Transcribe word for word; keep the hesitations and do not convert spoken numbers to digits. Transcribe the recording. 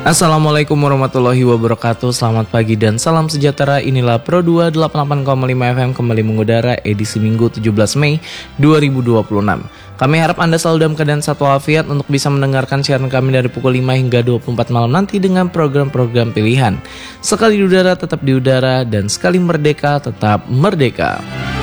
Assalamualaikum warahmatullahi wabarakatuh. Selamat pagi dan salam sejahtera. Inilah Pro dua delapan puluh delapan koma lima F M kembali mengudara edisi Minggu tujuh belas Mei dua ribu dua puluh enam. Kami harap Anda selalu dalam keadaan sehat walafiat untuk bisa mendengarkan siaran kami dari pukul lima hingga dua puluh empat malam nanti dengan program-program pilihan. Sekali di udara tetap di udara dan sekali merdeka tetap merdeka.